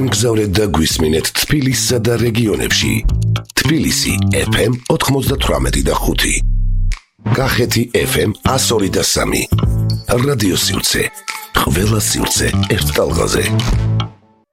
გამგზავრეთ და გვისმინეთ თბილისსა და რეგიონებში. თბილისი FM 98.5. კახეთი FM 102.3. რადიო სივრცე. ყველა სივრცე ერთ ტალღაზე.